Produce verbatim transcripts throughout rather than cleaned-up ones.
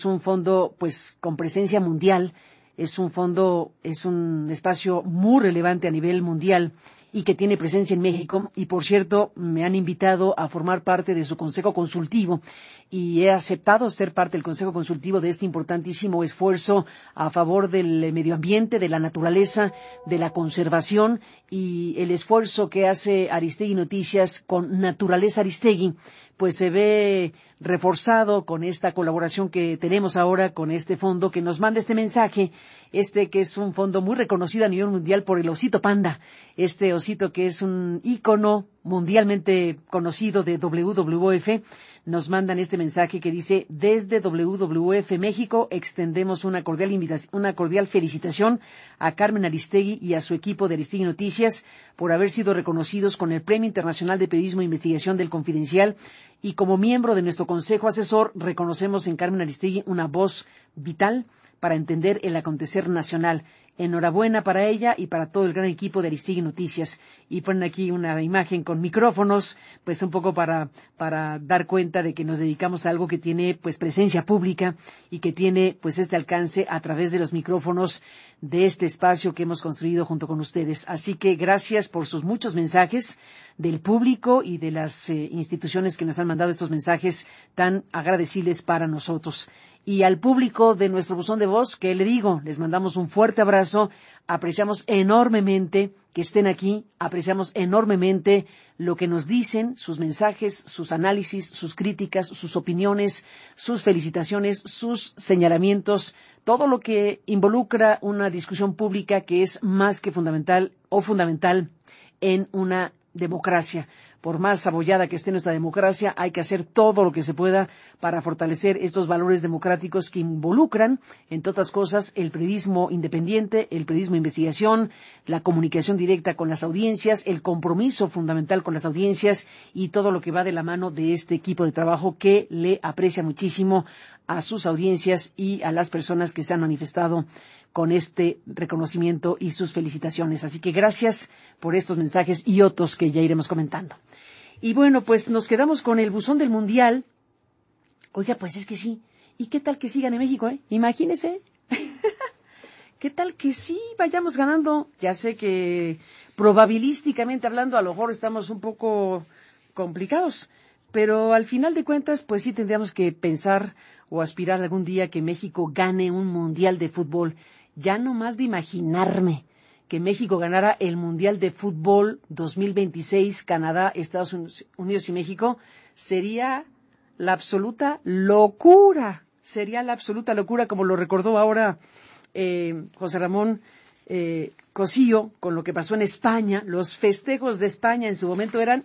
un fondo pues con presencia mundial, es un fondo, es un espacio muy relevante a nivel mundial y que tiene presencia en México. Y por cierto, me han invitado a formar parte de su consejo consultivo y he aceptado ser parte del consejo consultivo de este importantísimo esfuerzo a favor del medio ambiente, de la naturaleza, de la conservación, y el esfuerzo que hace Aristegui Noticias con Naturaleza Aristegui pues se ve reforzado con esta colaboración que tenemos ahora con este fondo que nos manda este mensaje, este que es un fondo muy reconocido a nivel mundial por el osito panda, este osito que es un ícono mundialmente conocido de W W F. Nos mandan este mensaje que dice: desde W W F México extendemos una cordial invitación, una cordial felicitación a Carmen Aristegui y a su equipo de Aristegui Noticias por haber sido reconocidos con el Premio Internacional de Periodismo e Investigación del Confidencial, y como miembro de nuestro consejo asesor reconocemos en Carmen Aristegui una voz vital para entender el acontecer nacional. Enhorabuena para ella y para todo el gran equipo de Aristegui Noticias. Y ponen aquí una imagen con micrófonos, pues un poco para, para dar cuenta de que nos dedicamos a algo que tiene pues presencia pública y que tiene pues este alcance a través de los micrófonos de este espacio que hemos construido junto con ustedes. Así que gracias por sus muchos mensajes del público y de las eh, instituciones que nos han mandado estos mensajes tan agradecibles para nosotros. Y al público de nuestro buzón de voz, ¿qué le digo? Les mandamos un fuerte abrazo, apreciamos enormemente que estén aquí, apreciamos enormemente lo que nos dicen, sus mensajes, sus análisis, sus críticas, sus opiniones, sus felicitaciones, sus señalamientos, todo lo que involucra una discusión pública que es más que fundamental o fundamental en una democracia. Por más abollada que esté nuestra democracia, hay que hacer todo lo que se pueda para fortalecer estos valores democráticos que involucran, entre otras cosas, el periodismo independiente, el periodismo de investigación, la comunicación directa con las audiencias, el compromiso fundamental con las audiencias y todo lo que va de la mano de este equipo de trabajo que le aprecia muchísimo a sus audiencias y a las personas que se han manifestado con este reconocimiento y sus felicitaciones. Así que gracias por estos mensajes y otros que ya iremos comentando. Y bueno, pues nos quedamos con el buzón del Mundial. Oiga, pues es que sí. ¿Y qué tal que sigan en México, eh? Imagínese. ¿Qué tal que sí vayamos ganando? Ya sé que probabilísticamente hablando a lo mejor estamos un poco complicados, pero al final de cuentas pues sí tendríamos que pensar o aspirar algún día que México gane un Mundial de Fútbol. Ya no más de imaginarme que México ganara el Mundial de Fútbol dos mil veintiséis, Canadá, Estados Unidos y México, sería la absoluta locura. Sería la absoluta locura, como lo recordó ahora eh, José Ramón eh, Cosillo, con lo que pasó en España. Los festejos de España en su momento eran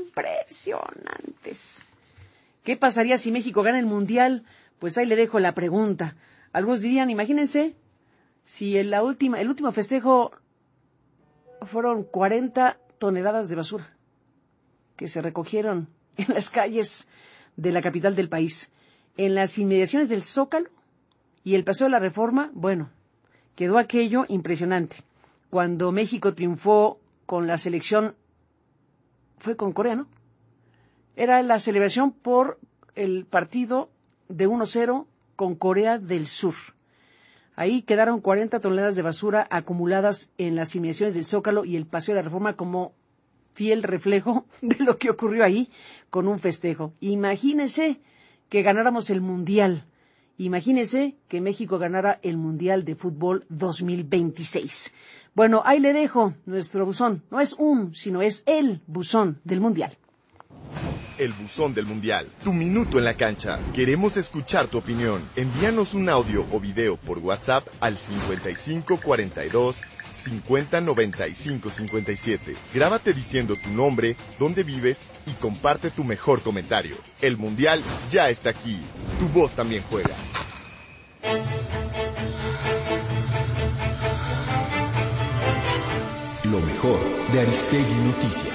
impresionantes. ¿Qué pasaría si México gana el Mundial? Pues ahí le dejo la pregunta. Algunos dirían, imagínense, si en la última, el último festejo fueron cuarenta toneladas de basura que se recogieron en las calles de la capital del país, en las inmediaciones del Zócalo y el Paseo de la Reforma. Bueno, quedó aquello impresionante. Cuando México triunfó con la selección, fue con Corea, ¿no? Era la celebración por el partido de uno cero con Corea del Sur. Ahí quedaron cuarenta toneladas de basura acumuladas en las inmediaciones del Zócalo y el Paseo de la Reforma como fiel reflejo de lo que ocurrió ahí con un festejo. Imagínese que ganáramos el Mundial. Imagínese que México ganara el Mundial de Fútbol dos mil veintiséis. Bueno, ahí le dejo nuestro buzón. No es un, sino es el buzón del Mundial. El buzón del Mundial, tu minuto en la cancha. Queremos escuchar tu opinión. Envíanos un audio o video por WhatsApp al cincuenta y cinco cuarenta y dos cincuenta noventa y cinco cincuenta y siete. Grábate diciendo tu nombre, dónde vives y comparte tu mejor comentario. El Mundial ya está aquí. Tu voz también juega. Lo mejor de Aristegui Noticias.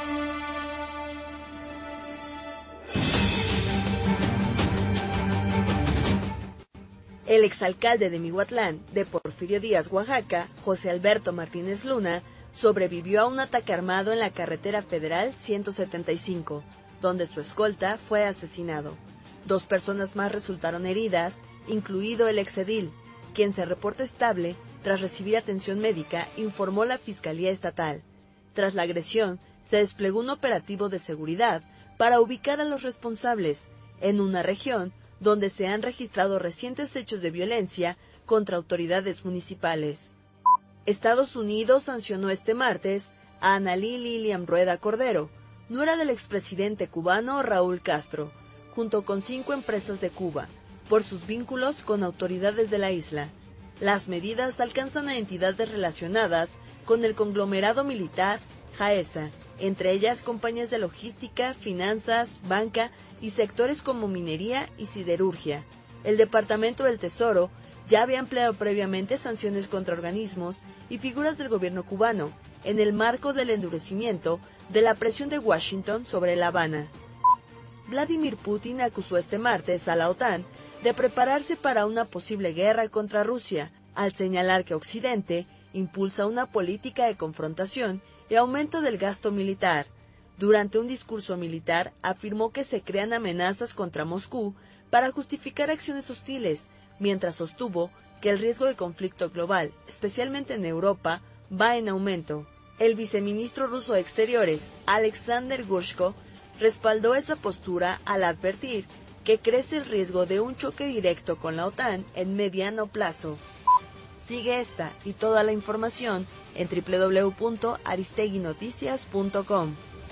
El exalcalde de Mihuatlán, de Porfirio Díaz, Oaxaca, José Alberto Martínez Luna, sobrevivió a un ataque armado en la carretera federal ciento setenta y cinco, donde su escolta fue asesinado. Dos personas más resultaron heridas incluido el exedil, quien se reporta estable tras recibir atención médica, informó la Fiscalía Estatal. Tras la agresión, se desplegó un operativo de seguridad para ubicar a los responsables en una región donde se han registrado recientes hechos de violencia contra autoridades municipales. Estados Unidos sancionó este martes a Annalí Lilian Rueda Cordero, nuera del expresidente cubano Raúl Castro, junto con cinco empresas de Cuba, por sus vínculos con autoridades de la isla. Las medidas alcanzan a entidades relacionadas con el conglomerado militar JAESA, entre ellas compañías de logística, finanzas, banca y sectores como minería y siderurgia. El Departamento del Tesoro ya había empleado previamente sanciones contra organismos y figuras del gobierno cubano, en el marco del endurecimiento de la presión de Washington sobre La Habana. Vladimir Putin acusó este martes a la OTAN de prepararse para una posible guerra contra Rusia, al señalar que Occidente impulsa una política de confrontación y aumento del gasto militar. Durante un discurso militar, afirmó que se crean amenazas contra Moscú para justificar acciones hostiles, mientras sostuvo que el riesgo de conflicto global, especialmente en Europa, va en aumento. El viceministro ruso de Exteriores, Alexander Grushko, respaldó esa postura al advertir que crece el riesgo de un choque directo con la OTAN en mediano plazo. Sigue esta y toda la información en doble u doble u doble u punto aristegui noticias punto com.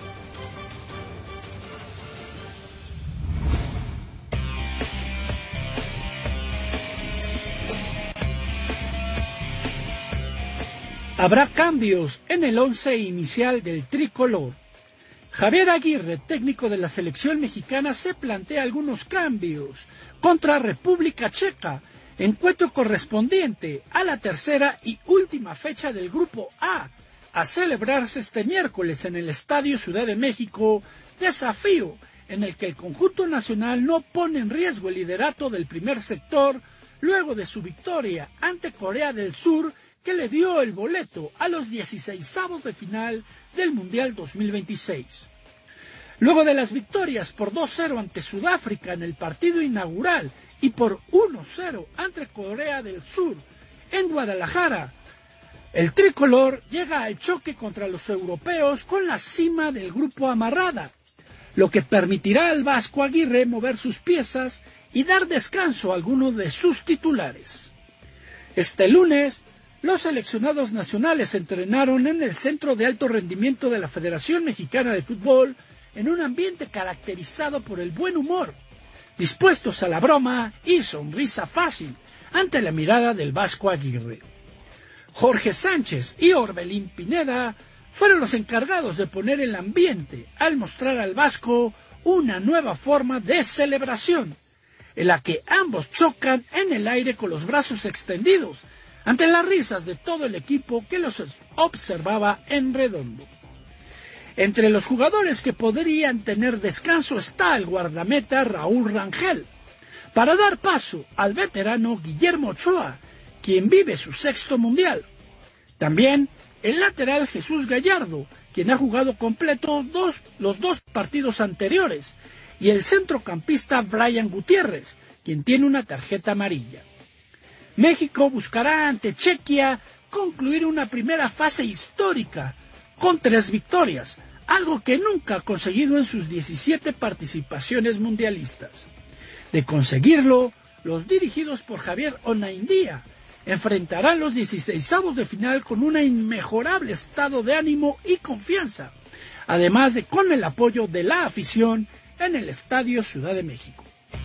Habrá cambios en el once inicial del tricolor. Javier Aguirre, técnico de la selección mexicana, se plantea algunos cambios contra República Checa, encuentro correspondiente a la tercera y última fecha del Grupo A, a celebrarse este miércoles en el Estadio Ciudad de México, desafío en el que el conjunto nacional no pone en riesgo el liderato del primer sector luego de su victoria ante Corea del Sur, que le dio el boleto a los dieciseisavos de final del Mundial dos mil veintiséis. Luego de las victorias por dos cero ante Sudáfrica en el partido inaugural y por uno cero ante Corea del Sur en Guadalajara, el tricolor llega al choque contra los europeos con la cima del grupo amarrada, lo que permitirá al Vasco Aguirre mover sus piezas y dar descanso a algunos de sus titulares. Este lunes, los seleccionados nacionales entrenaron en el Centro de Alto Rendimiento de la Federación Mexicana de Fútbol en un ambiente caracterizado por el buen humor, dispuestos a la broma y sonrisa fácil ante la mirada del Vasco Aguirre. Jorge Sánchez y Orbelín Pineda fueron los encargados de poner el ambiente al mostrar al Vasco una nueva forma de celebración, en la que ambos chocan en el aire con los brazos extendidos, ante las risas de todo el equipo que los observaba en redondo. Entre los jugadores que podrían tener descanso está el guardameta Raúl Rangel, para dar paso al veterano Guillermo Ochoa, quien vive su sexto mundial. También el lateral Jesús Gallardo, quien ha jugado completo dos, los dos partidos anteriores, y el centrocampista Brian Gutiérrez, quien tiene una tarjeta amarilla. México buscará ante Chequia concluir una primera fase histórica con tres victorias, algo que nunca ha conseguido en sus diecisiete participaciones mundialistas. De conseguirlo, los dirigidos por Javier Onaindía enfrentarán los dieciseisavos de final con un inmejorable estado de ánimo y confianza, además de con el apoyo de la afición en el Estadio Ciudad de México.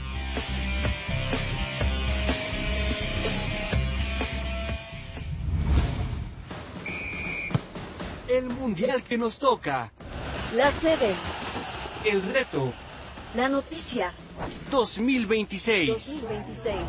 El mundial que nos toca. La sede. El reto. La noticia. dos mil veintiséis. dos mil veintiséis.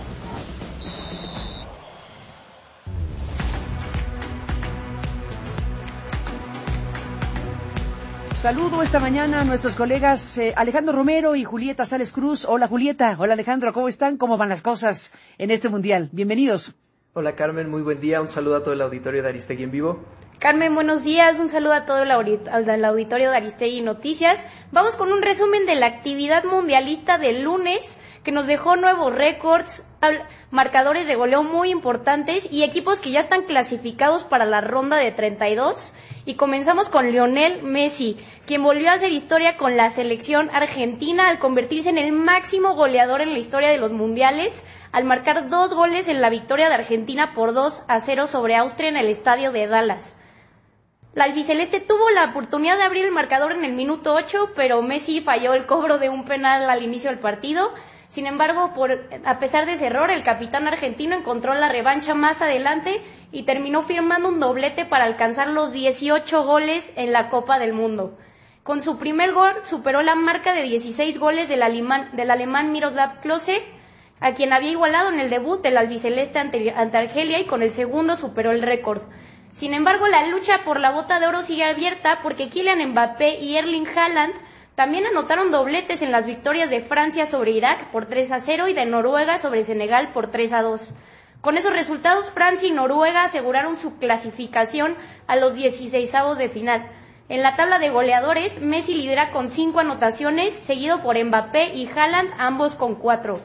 Saludo esta mañana a nuestros colegas eh, Alejandro Romero y Julieta Sales Cruz. Hola Julieta, hola Alejandro, ¿cómo están? ¿Cómo van las cosas en este mundial? Bienvenidos. Hola Carmen, muy buen día, un saludo a todo el auditorio de Aristegui en vivo. Carmen, buenos días, un saludo a todo el auditorio de Aristegui Noticias. Vamos con un resumen de la actividad mundialista del lunes, que nos dejó nuevos récords, marcadores de goleo muy importantes y equipos que ya están clasificados para la ronda de treinta y dos. Y comenzamos con Lionel Messi, quien volvió a hacer historia con la selección argentina al convertirse en el máximo goleador en la historia de los mundiales, al marcar dos goles en la victoria de Argentina por dos a cero sobre Austria en el estadio de Dallas. La albiceleste tuvo la oportunidad de abrir el marcador en el minuto ocho, pero Messi falló el cobro de un penal al inicio del partido. Sin embargo, por, a pesar de ese error, el capitán argentino encontró la revancha más adelante y terminó firmando un doblete para alcanzar los dieciocho goles en la Copa del Mundo. Con su primer gol superó la marca de dieciséis goles del alemán, del alemán Miroslav Klose, a quien había igualado en el debut del albiceleste ante, ante Argelia, y con el segundo superó el récord. Sin embargo, la lucha por la bota de oro sigue abierta porque Kylian Mbappé y Erling Haaland también anotaron dobletes en las victorias de Francia sobre Irak por tres a cero y de Noruega sobre Senegal por tres a dos. Con esos resultados, Francia y Noruega aseguraron su clasificación a los dieciseisavos de final. En la tabla de goleadores, Messi lidera con cinco anotaciones, seguido por Mbappé y Haaland, ambos con cuatro.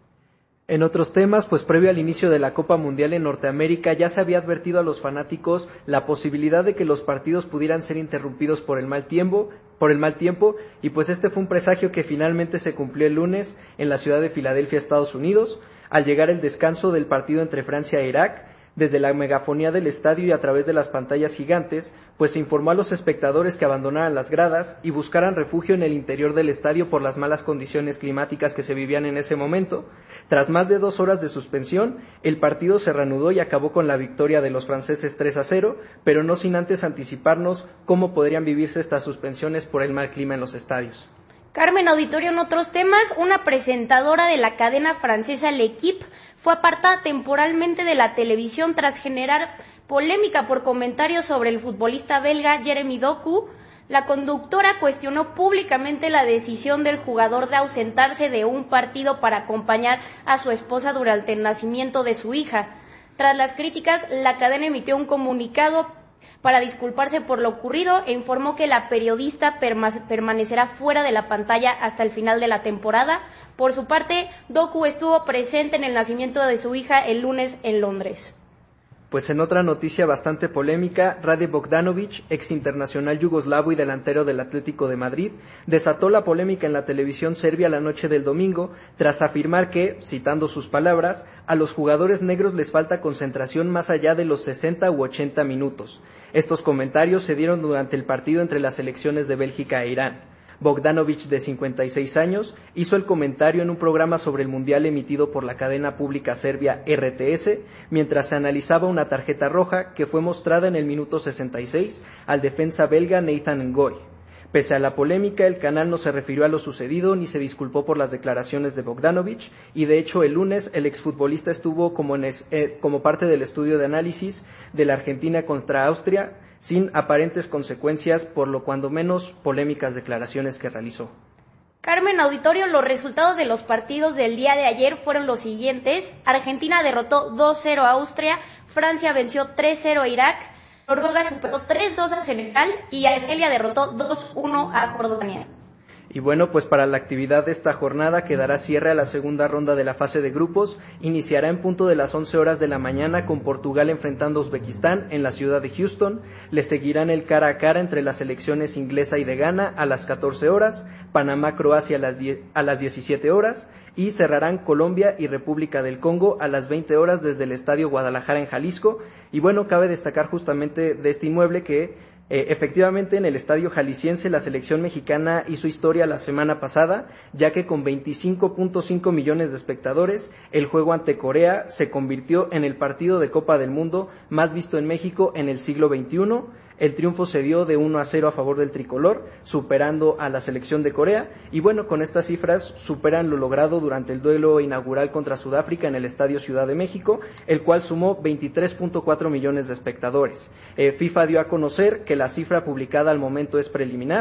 En otros temas, pues previo al inicio de la Copa Mundial en Norteamérica ya se había advertido a los fanáticos la posibilidad de que los partidos pudieran ser interrumpidos por el mal tiempo, por el mal tiempo, y pues este fue un presagio que finalmente se cumplió el lunes en la ciudad de Filadelfia, Estados Unidos, al llegar el descanso del partido entre Francia e Irak. Desde la megafonía del estadio y a través de las pantallas gigantes, pues se informó a los espectadores que abandonaran las gradas y buscaran refugio en el interior del estadio por las malas condiciones climáticas que se vivían en ese momento. Tras más de dos horas de suspensión, el partido se reanudó y acabó con la victoria de los franceses tres a cero, pero no sin antes anticiparnos cómo podrían vivirse estas suspensiones por el mal clima en los estadios. Carmen, auditorio, en otros temas, una presentadora de la cadena francesa L'Equipe fue apartada temporalmente de la televisión tras generar polémica por comentarios sobre el futbolista belga Jeremy Doku. La conductora cuestionó públicamente la decisión del jugador de ausentarse de un partido para acompañar a su esposa durante el nacimiento de su hija. Tras las críticas, la cadena emitió un comunicado para disculparse por lo ocurrido e informó que la periodista perma- permanecerá fuera de la pantalla hasta el final de la temporada. Por su parte, Doku estuvo presente en el nacimiento de su hija el lunes en Londres. Pues en otra noticia bastante polémica, Rade Bogdanović, ex internacional yugoslavo y delantero del Atlético de Madrid, desató la polémica en la televisión serbia la noche del domingo tras afirmar que, citando sus palabras, a los jugadores negros les falta concentración más allá de los sesenta u ochenta minutos. Estos comentarios se dieron durante el partido entre las selecciones de Bélgica e Irán. Bogdanović, de cincuenta y seis años, hizo el comentario en un programa sobre el Mundial emitido por la cadena pública serbia R T S, mientras se analizaba una tarjeta roja que fue mostrada en el minuto sesenta y seis al defensa belga Nathan Ngoy. Pese a la polémica, el canal no se refirió a lo sucedido ni se disculpó por las declaraciones de Bogdanović, y de hecho el lunes el exfutbolista estuvo como, en es, eh, como parte del estudio de análisis de la Argentina contra Austria, sin aparentes consecuencias por lo cuando menos polémicas declaraciones que realizó. Carmen, auditorio, los resultados de los partidos del día de ayer fueron los siguientes. Argentina derrotó dos cero a Austria, Francia venció tres cero a Irak, Noruega superó tres dos a Senegal y Argelia derrotó dos uno a Jordania. Y bueno, pues para la actividad de esta jornada que dará cierre a la segunda ronda de la fase de grupos, iniciará en punto de las once horas de la mañana con Portugal enfrentando a Uzbekistán en la ciudad de Houston. Le seguirán el cara a cara entre las selecciones inglesa y de Ghana a las catorce horas, Panamá-Croacia a las diez, a las diecisiete horas, y cerrarán Colombia y República del Congo a las veinte horas desde el Estadio Guadalajara en Jalisco. Y bueno, cabe destacar justamente de este inmueble que Eh, efectivamente, en el estadio jalisciense la selección mexicana hizo historia la semana pasada, ya que con veinticinco punto cinco millones de espectadores, el juego ante Corea se convirtió en el partido de Copa del Mundo más visto en México en el siglo veintiuno. El triunfo se dio de uno a cero a favor del tricolor, superando a la selección de Corea, y bueno, con estas cifras superan lo logrado durante el duelo inaugural contra Sudáfrica en el Estadio Ciudad de México, el cual sumó veintitrés punto cuatro millones de espectadores. Eh, FIFA dio a conocer que la cifra publicada al momento es preliminar,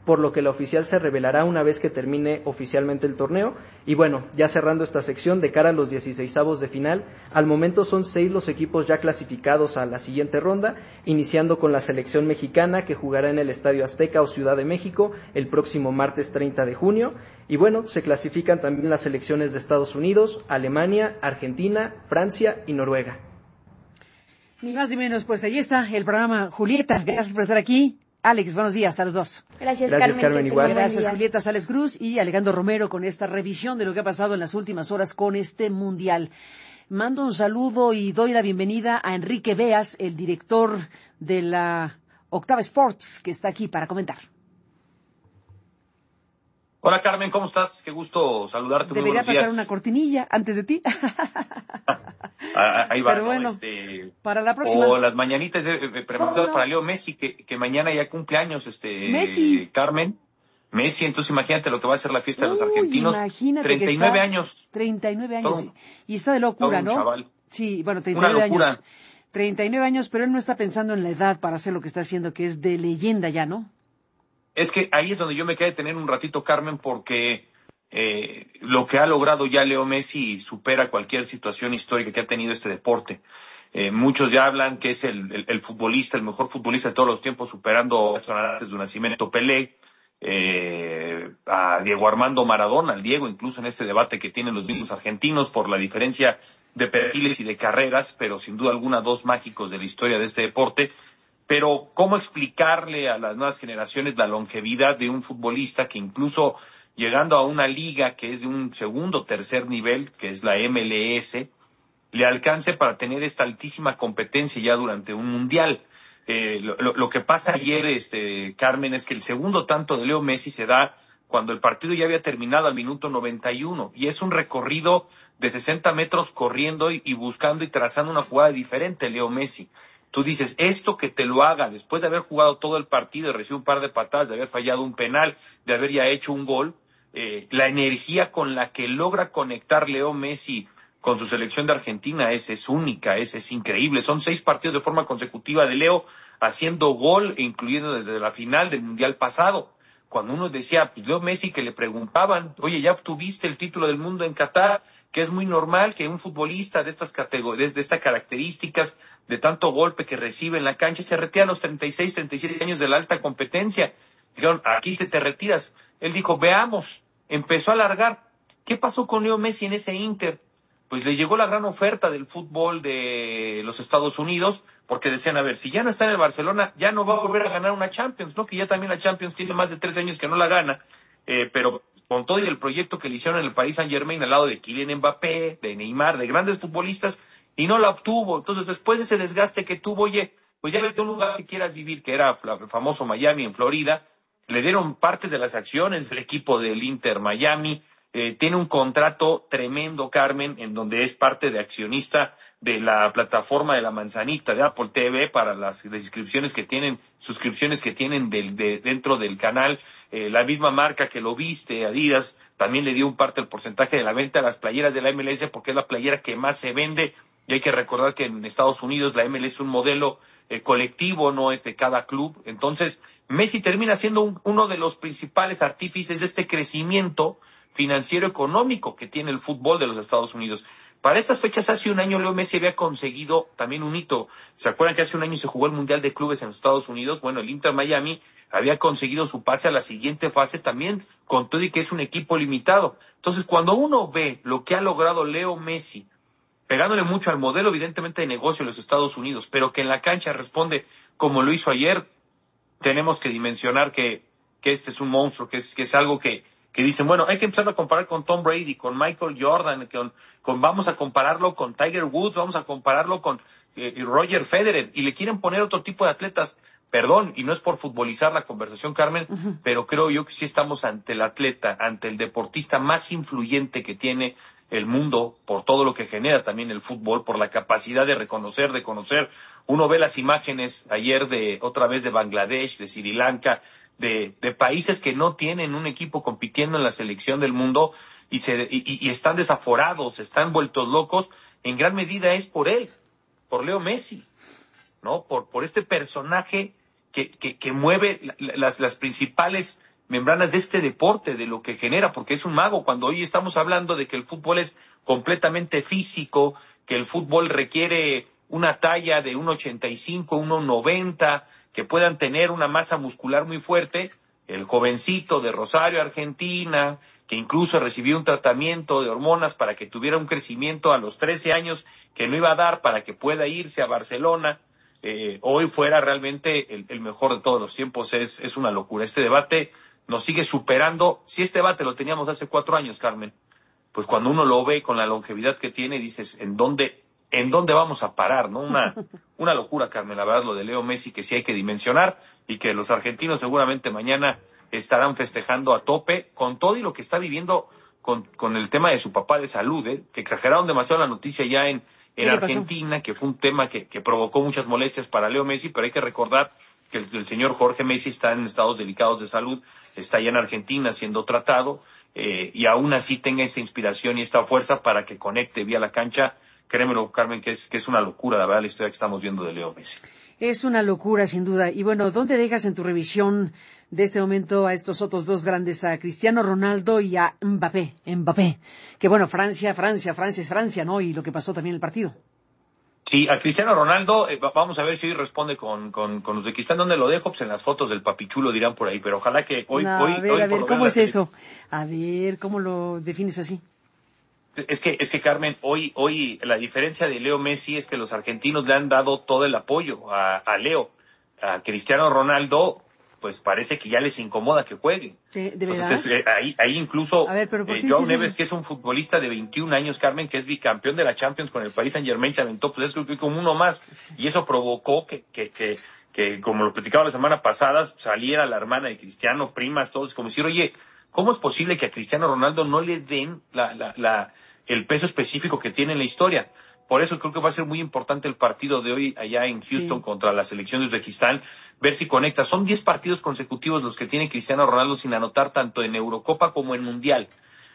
por lo que la oficial se revelará una vez que termine oficialmente el torneo. Y bueno, ya cerrando esta sección, de cara a los dieciseisavos de final, al momento son seis los equipos ya clasificados a la siguiente ronda, iniciando con la selección mexicana, que jugará en el Estadio Azteca o Ciudad de México el próximo martes treinta de junio. Y bueno, se clasifican también las selecciones de Estados Unidos, Alemania, Argentina, Francia y Noruega. Ni más ni menos, pues ahí está el programa. Julieta, gracias por estar aquí. Alex, buenos días a los dos. Gracias, Gracias Carmen. Carmen, igual. Gracias, Julieta Sales Cruz y Alejandro Romero con esta revisión de lo que ha pasado en las últimas horas con este Mundial. Mando un saludo y doy la bienvenida a Enrique Beas, el director de la Octava Sports, que está aquí para comentar. Hola Carmen, ¿cómo estás? Qué gusto saludarte. Debería Muy buenos pasar días. una cortinilla antes de ti. Ah, ahí va, Pero ¿no? bueno, este, para la próxima. O las mañanitas eh, preguntadas No, no. para Leo Messi, que, que mañana ya cumple años, este, Messi. Carmen. Messi, entonces imagínate lo que va a ser la fiesta de los Uy, argentinos. imagínate treinta y que nueve está- años. treinta y nueve años. Todo- sí. Y está de locura, todo un ¿no? chaval. Sí, bueno, treinta y Una nueve locura. años. treinta y nueve años, pero él no está pensando en la edad para hacer lo que está haciendo, que es de leyenda ya, ¿no? Es que ahí es donde yo me quedé tener un ratito, Carmen, porque eh, lo que ha logrado ya Leo Messi supera cualquier situación histórica que ha tenido este deporte. Eh, muchos ya hablan que es el, el, el futbolista, el mejor futbolista de todos los tiempos, superando antes de su nacimiento Pelé, eh, a Diego Armando Maradona, al Diego, incluso en este debate que tienen los mismos argentinos por la diferencia de perfiles y de carreras, pero sin duda alguna dos mágicos de la historia de este deporte. Pero ¿cómo explicarle a las nuevas generaciones la longevidad de un futbolista que incluso llegando a una liga que es de un segundo o tercer nivel, que es la M L S, le alcance para tener esta altísima competencia ya durante un mundial? Eh, lo, lo, lo que pasa ayer, este, Carmen, es que el segundo tanto de Leo Messi se da cuando el partido ya había terminado al minuto noventa y uno, y es un recorrido de sesenta metros corriendo y, y buscando y trazando una jugada diferente Leo Messi. Tú dices, esto que te lo haga después de haber jugado todo el partido, de recibir un par de patadas, de haber fallado un penal, de haber ya hecho un gol, eh, la energía con la que logra conectar Leo Messi con su selección de Argentina es, es única, es, es increíble. Son seis partidos de forma consecutiva de Leo haciendo gol, incluyendo desde la final del Mundial pasado. Cuando uno decía, pues Leo Messi, que le preguntaban, oye, ya obtuviste el título del mundo en Qatar, que es muy normal que un futbolista de estas categorías, de estas características, de tanto golpe que recibe en la cancha, se retira a los treinta y seis, treinta y siete años de la alta competencia. Dijeron, aquí te, te retiras. Él dijo, veamos, empezó a alargar. ¿Qué pasó con Leo Messi en ese Inter? Pues le llegó la gran oferta del fútbol de los Estados Unidos, porque decían, a ver, si ya no está en el Barcelona, ya no va a volver a ganar una Champions, ¿no? Que ya también la Champions tiene más de tres años que no la gana, eh, pero con todo y el proyecto que le hicieron en el Paris Saint-Germain al lado de Kylian Mbappé, de Neymar, de grandes futbolistas, y no la obtuvo. Entonces, después de ese desgaste que tuvo, oye, pues ya vete a un lugar que quieras vivir, que era el famoso Miami, en Florida. Le dieron parte de las acciones del equipo del Inter Miami. Eh, tiene un contrato tremendo, Carmen, en donde es parte de accionista de la plataforma de la manzanita de Apple T V para las, las inscripciones que tienen, suscripciones que tienen del, de, dentro del canal. Eh, la misma marca que lo viste, Adidas, también le dio un parte del porcentaje de la venta a las playeras de la M L S porque es la playera que más se vende. Y hay que recordar que en Estados Unidos la M L S es un modelo eh, colectivo, no es de cada club. Entonces, Messi termina siendo un, uno de los principales artífices de este crecimiento financiero económico que tiene el fútbol de los Estados Unidos. Para estas fechas, hace un año, Leo Messi había conseguido también un hito. ¿Se acuerdan que hace un año se jugó el Mundial de Clubes en los Estados Unidos? Bueno, el Inter Miami había conseguido su pase a la siguiente fase también, con todo y que es un equipo limitado. Entonces, cuando uno ve lo que ha logrado Leo Messi, pegándole mucho al modelo, evidentemente, de negocio de los Estados Unidos, pero que en la cancha responde como lo hizo ayer, tenemos que dimensionar que, que este es un monstruo, que es, que es algo que, que dicen, bueno, hay que empezar a comparar con Tom Brady, con Michael Jordan, con, con vamos a compararlo con Tiger Woods, vamos a compararlo con eh, Roger Federer, y le quieren poner otro tipo de atletas. Perdón, y no es por futbolizar la conversación, Carmen, uh-huh. pero creo yo que sí estamos ante el atleta, ante el deportista más influyente que tiene el mundo, por todo lo que genera también el fútbol, por la capacidad de reconocer, de conocer. Uno ve las imágenes ayer de, otra vez de Bangladesh, de Sri Lanka, de, de países que no tienen un equipo compitiendo en la selección del mundo y, se, y, y están desaforados, están vueltos locos. En gran medida es por él, por Leo Messi, ¿no? Por, por este personaje que, que, que mueve las, las principales membranas de este deporte, de lo que genera, porque es un mago. Cuando hoy estamos hablando de que el fútbol es completamente físico, que el fútbol requiere una talla de uno ochenta y cinco, uno noventa, que puedan tener una masa muscular muy fuerte, el jovencito de Rosario, Argentina, que incluso recibió un tratamiento de hormonas para que tuviera un crecimiento a los trece años que no iba a dar para que pueda irse a Barcelona, eh, hoy fuera realmente el, el mejor de todos los tiempos. Es, es una locura. Este debate nos sigue superando. Si este debate lo teníamos hace cuatro años, Carmen, pues cuando uno lo ve con la longevidad que tiene, dices, ¿en dónde, en dónde vamos a parar? ¿No? Una, una locura, Carmen, la verdad, lo de Leo Messi, que sí hay que dimensionar, y que los argentinos seguramente mañana estarán festejando a tope con todo y lo que está viviendo con, con el tema de su papá de salud, ¿eh? Que exageraron demasiado la noticia ya en, en Argentina, que fue un tema que, que provocó muchas molestias para Leo Messi, pero hay que recordar que el, el señor Jorge Messi está en estados delicados de salud, está allá en Argentina siendo tratado, eh, y aún así tenga esa inspiración y esta fuerza para que conecte vía la cancha. Créemelo, Carmen, que es, que es una locura, la verdad, la historia que estamos viendo de Leo Messi. Es una locura, sin duda. Y bueno, ¿dónde dejas en tu revisión de este momento a estos otros dos grandes, a Cristiano Ronaldo y a Mbappé? Mbappé. Que bueno, Francia, Francia, Francia es Francia, ¿no? Y lo que pasó también en el partido. Sí, a Cristiano Ronaldo, eh, vamos a ver si hoy responde con, con, con Uzbekistán. ¿Dónde lo dejo? Pues en las fotos del papichulo dirán por ahí, pero ojalá que hoy... No, hoy a ver, hoy a ver, ¿cómo es la... eso? A ver, ¿cómo lo defines así? Es que, es que Carmen, hoy, hoy la diferencia de Leo Messi es que los argentinos le han dado todo el apoyo a, a Leo. A Cristiano Ronaldo, pues parece que ya les incomoda que juegue. Sí, ¿de verdad? Entonces, eh, ahí, ahí incluso, a ver, ¿pero por eh, qué Joao dices Neves, eso? que es un futbolista de veintiún años, Carmen, que es bicampeón de la Champions con el Paris Saint-Germain, se aventó, pues es creo que como uno más. Y eso provocó que, que, que, que, como lo platicaba la semana pasada, saliera la hermana de Cristiano, primas, todos, como decir, oye, ¿cómo es posible que a Cristiano Ronaldo no le den la, la, la, el peso específico que tiene en la historia? Por eso creo que va a ser muy importante el partido de hoy allá en Houston, sí, contra la selección de Uzbekistán, ver si conecta. Son diez partidos consecutivos los que tiene Cristiano Ronaldo sin anotar tanto en Eurocopa como en Mundial.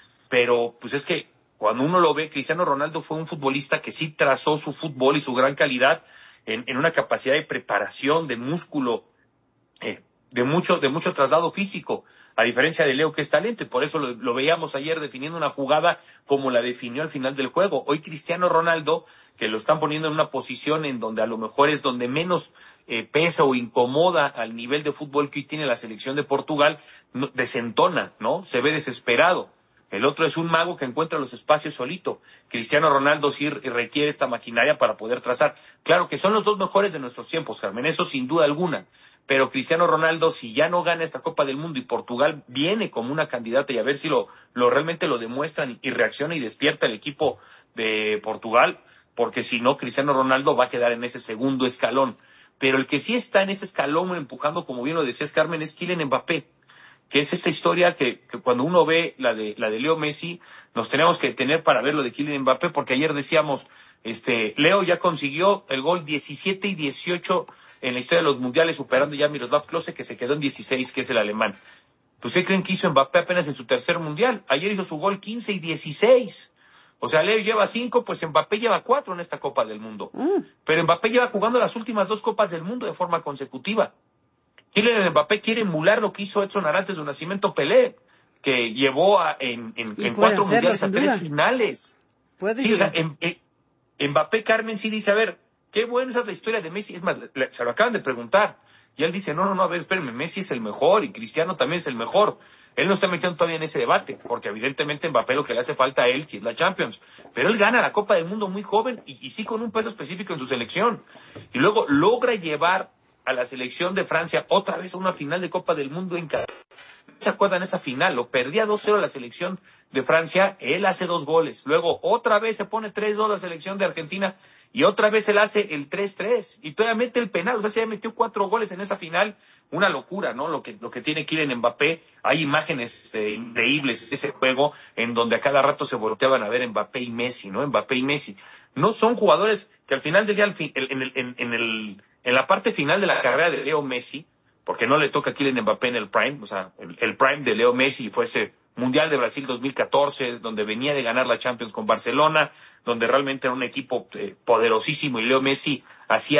Pero pues es que cuando uno lo ve, Cristiano Ronaldo fue un futbolista que sí trazó su fútbol y su gran calidad en, en una capacidad de preparación, de músculo, eh, de mucho, de mucho traslado físico. A diferencia de Leo, que es talento, y por eso lo, lo veíamos ayer definiendo una jugada como la definió al final del juego. Hoy Cristiano Ronaldo, que lo están poniendo en una posición en donde a lo mejor es donde menos eh, pesa o incomoda al nivel de fútbol que hoy tiene la selección de Portugal, no, desentona, ¿no? Se ve desesperado. El otro es un mago que encuentra los espacios solito. Cristiano Ronaldo sí requiere esta maquinaria para poder trazar. Claro que son los dos mejores de nuestros tiempos, Carmen, eso sin duda alguna. Pero Cristiano Ronaldo, si ya no gana esta Copa del Mundo y Portugal viene como una candidata, y a ver si lo, lo realmente lo demuestran y reacciona y despierta el equipo de Portugal, porque si no, Cristiano Ronaldo va a quedar en ese segundo escalón. Pero el que sí está en ese escalón empujando, como bien lo decías, Carmen, es Kylian Mbappé, que es esta historia que, que cuando uno ve la de la de Leo Messi, nos tenemos que tener para ver lo de Kylian Mbappé, porque ayer decíamos, este, Leo ya consiguió el gol diecisiete y dieciocho en la historia de los mundiales, superando ya a Miroslav Klose, que se quedó en dieciséis, que es el alemán. Pues ¿qué creen que hizo Mbappé apenas en su tercer mundial? Ayer hizo su gol quince y dieciséis. O sea, Leo lleva cinco, pues Mbappé lleva cuatro en esta Copa del Mundo. Mm. Pero Mbappé lleva jugando las últimas dos Copas del Mundo de forma consecutiva. Kylian Mbappé quiere emular lo que hizo Edson Arantes de Nacimiento Pelé, que llevó a, en, en, en cuatro hacerlo, mundiales a tres duda. finales. Puede sí, o sea, en, en, Mbappé, Carmen, sí dice, a ver, qué bueno esa es la historia de Messi. Es más, le, se lo acaban de preguntar. Y él dice, no, no, no, a ver, espérame, Messi es el mejor y Cristiano también es el mejor. Él no está metiendo todavía en ese debate, porque evidentemente Mbappé lo que le hace falta a él sí es la Champions. Pero él gana la Copa del Mundo muy joven y, y sí con un peso específico en su selección. Y luego logra llevar a la selección de Francia otra vez a una final de Copa del Mundo en cada... ¿Se acuerdan esa final? Lo perdía dos cero la selección de Francia, él hace dos goles. Luego otra vez se pone tres dos la selección de Argentina y otra vez él hace el tres tres y todavía mete el penal. O sea, se ya metió cuatro goles en esa final. Una locura, ¿no? Lo que lo que tiene Kylian Mbappé. Hay imágenes eh, increíbles de ese juego en donde a cada rato se volteaban a ver Mbappé y Messi, ¿no? Mbappé y Messi. No son jugadores que al final del día, en el, en, en el en la parte final de la carrera de Leo Messi, porque no le toca a Kylian Mbappé en el prime, o sea, el, el prime de Leo Messi fue ese Mundial de Brasil dos mil catorce, donde venía de ganar la Champions con Barcelona, donde realmente era un equipo eh, poderosísimo y Leo Messi hacía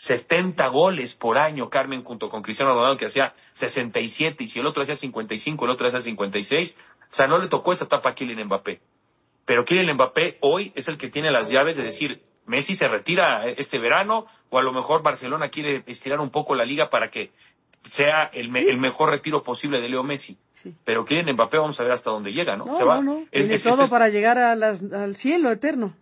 setenta goles por año, Carmen, junto con Cristiano Ronaldo, que hacía sesenta y siete, y si el otro hacía cincuenta y cinco, el otro hacía cincuenta y seis, o sea, no le tocó esa etapa a Kylian Mbappé. Pero Kylian Mbappé hoy es el que tiene las llaves de decir, Messi se retira este verano, o a lo mejor Barcelona quiere estirar un poco la liga para que sea el, me, el mejor retiro posible de Leo Messi. Sí. Pero Kylian Mbappé vamos a ver hasta dónde llega, ¿no? No, se va. no, no. Es, Tiene es, todo es, para llegar a las, al cielo eterno.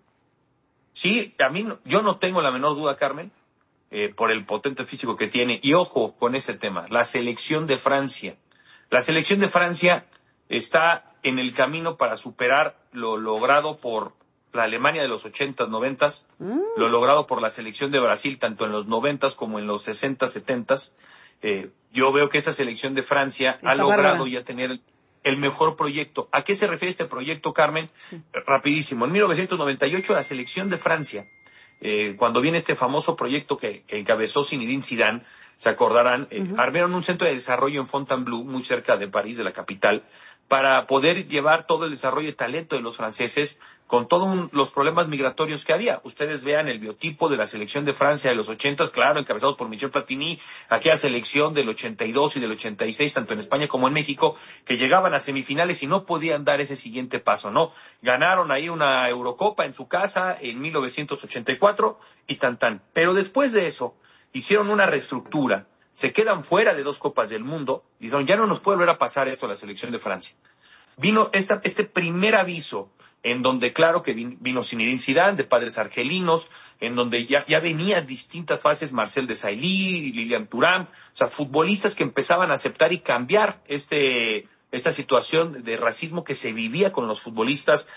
Sí, a mí no, yo no tengo la menor duda, Carmen, eh, por el potente físico que tiene. Y ojo con este tema, la selección de Francia. La selección de Francia está en el camino para superar lo logrado por la Alemania de los ochentas, noventas, mm. lo logrado por la selección de Brasil, tanto en los noventas como en los sesentas, setentas. Eh, yo veo que esa selección de Francia Está ha logrado bárbara. ya tener el mejor proyecto. ¿A qué se refiere este proyecto, Carmen? Sí. Rapidísimo. En mil novecientos noventa y ocho, la selección de Francia, eh, cuando viene este famoso proyecto que, que encabezó Zinedine Zidane, se acordarán, eh, uh-huh. armaron un centro de desarrollo en Fontainebleau, muy cerca de París, de la capital, para poder llevar todo el desarrollo y talento de los franceses con todos los problemas migratorios que había. Ustedes vean el biotipo de la selección de Francia de los ochentas, claro, encabezados por Michel Platini, aquella selección del ochenta y dos y del ochenta y seis, tanto en España como en México, que llegaban a semifinales y no podían dar ese siguiente paso, ¿no? Ganaron ahí una Eurocopa en su casa en mil novecientos ochenta y cuatro y tan tan. Pero después de eso, hicieron una reestructura, se quedan fuera de dos Copas del Mundo, y dijeron, ya no nos puede volver a pasar esto a la selección de Francia. Vino esta, este primer aviso, en donde claro que vino Zinedine Zidane, de padres argelinos, en donde ya, ya venían distintas fases, Marcel Desailly, Lilian Thuram, o sea, futbolistas que empezaban a aceptar y cambiar este esta situación de racismo que se vivía con los futbolistas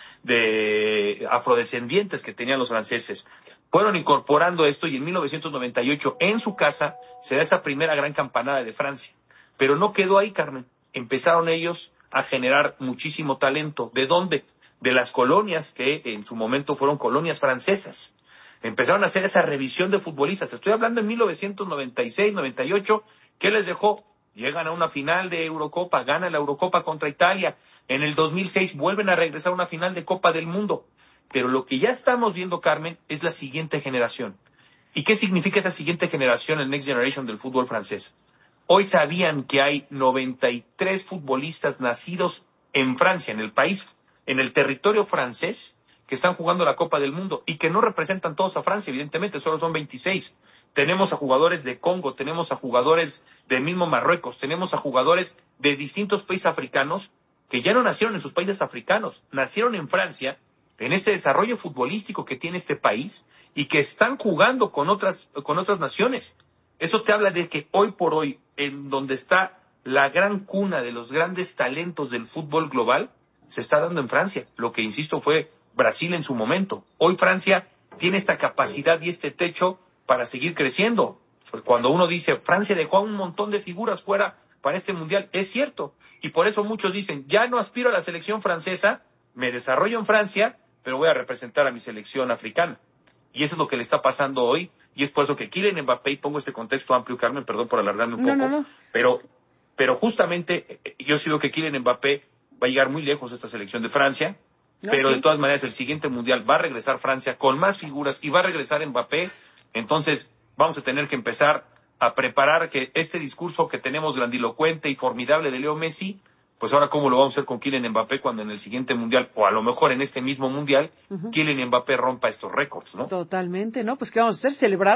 de afrodescendientes que tenían los franceses. Fueron incorporando esto y en mil novecientos noventa y ocho, en su casa, se da esa primera gran campanada de Francia. Pero no quedó ahí, Carmen. Empezaron ellos a generar muchísimo talento. ¿De dónde? De las colonias que en su momento fueron colonias francesas. Empezaron a hacer esa revisión de futbolistas. Estoy hablando en mil novecientos noventa y seis, noventa y ocho. ¿Qué les dejó? Llegan a una final de Eurocopa, ganan la Eurocopa contra Italia. En el dos mil seis vuelven a regresar a una final de Copa del Mundo. Pero lo que ya estamos viendo, Carmen, es la siguiente generación. ¿Y qué significa esa siguiente generación, el Next Generation del fútbol francés? Hoy sabían que hay noventa y tres futbolistas nacidos en Francia, en el país, en el territorio francés, que están jugando la Copa del Mundo y que no representan todos a Francia, evidentemente, solo son veintiséis. Tenemos a jugadores de Congo, tenemos a jugadores del mismo Marruecos, tenemos a jugadores de distintos países africanos que ya no nacieron en sus países africanos, nacieron en Francia, en este desarrollo futbolístico que tiene este país y que están jugando con otras, con otras naciones. Eso te habla de que hoy por hoy, en donde está la gran cuna de los grandes talentos del fútbol global, se está dando en Francia. Lo que, insisto, fue Brasil en su momento. Hoy Francia tiene esta capacidad y este techo para seguir creciendo. Cuando uno dice, Francia dejó a un montón de figuras fuera para este mundial, es cierto. Y por eso muchos dicen, ya no aspiro a la selección francesa, me desarrollo en Francia, pero voy a representar a mi selección africana. Y eso es lo que le está pasando hoy, y es por eso que Kylian Mbappé, y pongo este contexto amplio, Carmen, perdón por alargarme un poco, no, no, no. pero pero justamente yo sí veo que Kylian Mbappé va a llegar muy lejos de esta selección de Francia, no, pero sí. De todas maneras el siguiente mundial va a regresar Francia con más figuras y va a regresar Mbappé. Entonces vamos a tener que empezar a preparar que este discurso que tenemos grandilocuente y formidable de Leo Messi, pues ahora cómo lo vamos a hacer con Kylian Mbappé cuando en el siguiente mundial, o a lo mejor en este mismo mundial, uh-huh. Kylian Mbappé rompa estos récords, ¿no? Totalmente, ¿no? Pues ¿qué vamos a hacer? ¿Celebrar?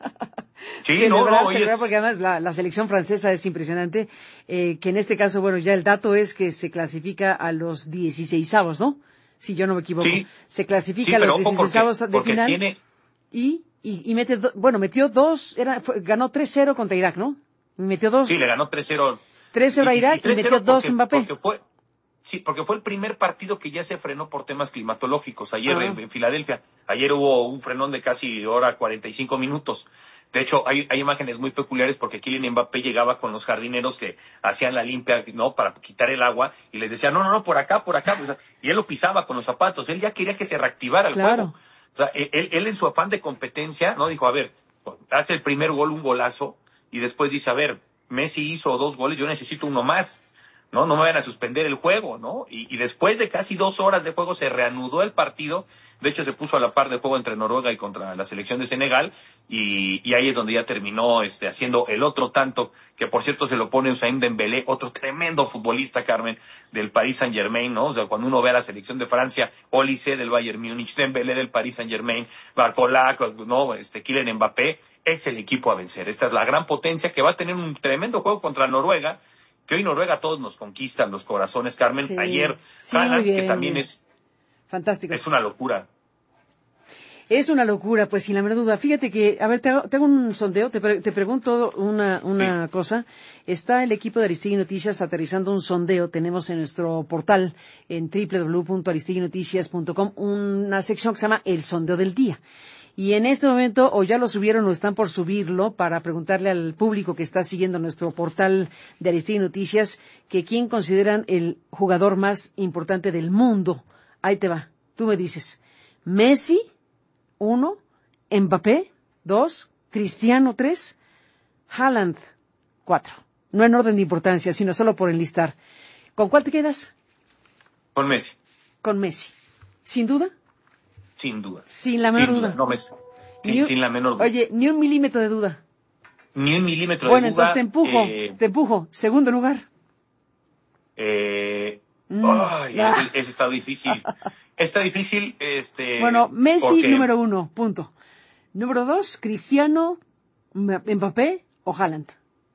Sí, celebrar, no, no. Celebrar, es... porque además la, la selección francesa es impresionante, eh, que en este caso, bueno, ya el dato es que se clasifica a los dieciseisavos, ¿no? Si yo no me equivoco. Sí. Se clasifica sí, a los dieciseisavos de porque final. Tiene... Y, y, y mete, do, bueno, metió dos, era, fue, ganó tres cero contra Irak, ¿no? Metió dos. Sí, le ganó tres cero. tres cero a Irak y, y, y metió dos porque, Mbappé. Porque fue, sí, porque fue el primer partido que ya se frenó por temas climatológicos. Ayer ah. en, en Filadelfia, ayer hubo un frenón de casi hora cuarenta y cinco minutos. De hecho, hay, hay imágenes muy peculiares porque Kylian Mbappé llegaba con los jardineros que hacían la limpia, ¿no? Para quitar el agua y les decía, no, no, no, por acá, por acá. Y él lo pisaba con los zapatos. Él ya quería que se reactivara el claro. juego. O sea, él, él en su afán de competencia, ¿no? Dijo, a ver, hace el primer gol un golazo y después dice, a ver, Messi hizo dos goles, yo necesito uno más. no, no me van a suspender el juego, ¿no? Y, y después de casi dos horas de juego se reanudó el partido. De hecho, se puso a la par del juego entre Noruega y contra la selección de Senegal, y, y ahí es donde ya terminó este, haciendo el otro tanto, que por cierto se lo pone Ousmane Dembélé, otro tremendo futbolista, Carmen, del Paris Saint-Germain, ¿no? O sea, cuando uno ve a la selección de Francia, Olise del Bayern Múnich, Dembélé del Paris Saint-Germain, Barcola, ¿no? Este, Kylian Mbappé, es el equipo a vencer. Esta es la gran potencia que va a tener un tremendo juego contra Noruega, que hoy Noruega a todos nos conquistan los corazones, Carmen. Sí, Ayer, sí, Haaland, que también es... Fantástico. Es una locura. Es una locura, pues sin la menor duda. Fíjate que, a ver, te hago, te hago un sondeo, te, pre, te pregunto una, una sí. cosa. Está el equipo de Aristegui Noticias aterrizando un sondeo. Tenemos en nuestro portal, en doble u doble u doble u punto aristegui noticias punto com, una sección que se llama El Sondeo del Día. Y en este momento, o ya lo subieron o están por subirlo, para preguntarle al público que está siguiendo nuestro portal de Aristegui Noticias, que quién consideran el jugador más importante del mundo. Ahí te va. Tú me dices, Messi, uno, Mbappé, dos, Cristiano, tres, Haaland, cuatro. No en orden de importancia, sino solo por enlistar. ¿Con cuál te quedas? Con Messi. Con Messi. ¿Sin duda? Sin duda. Sin la menor sin duda. duda. No, Messi. Sin, un, sin la menor duda. Oye, ni un milímetro de duda. Ni un milímetro bueno, de duda. Bueno, entonces te empujo, eh, te empujo. Segundo lugar. Eh, mm. Ay, ah. ese, ese está difícil. Está difícil, este... Bueno, Messi porque... número uno, punto. Número dos, Cristiano, Mbappé o Haaland.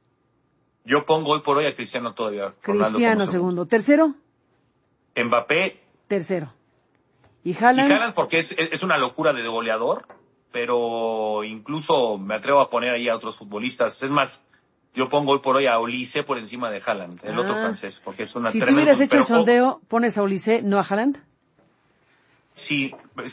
Yo pongo hoy por hoy a Cristiano todavía. Cristiano segundo. Tercero. Mbappé. Tercero. Y Haaland. Y Haaland porque es, es una locura de goleador, pero incluso me atrevo a poner ahí a otros futbolistas. Es más, yo pongo hoy por hoy a Olise por encima de Haaland, el ah. otro francés, porque es una si tremenda... Si tú hubieras hecho pero, el sondeo, ¿pones a Olise, no a Haaland? Sí,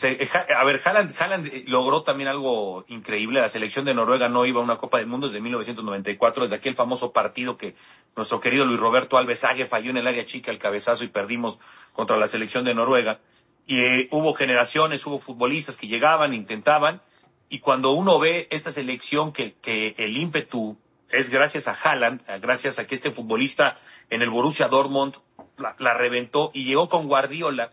a ver, Haaland, Haaland logró también algo increíble. La selección de Noruega no iba a una Copa del Mundo desde mil novecientos noventa y cuatro, desde aquel famoso partido que nuestro querido Luis Roberto Alves Ague falló en el área chica el cabezazo y perdimos contra la selección de Noruega. Y eh, hubo generaciones, hubo futbolistas que llegaban, intentaban, y cuando uno ve esta selección que, que el ímpetu es gracias a Haaland, gracias a que este futbolista en el Borussia Dortmund la, la reventó y llegó con Guardiola,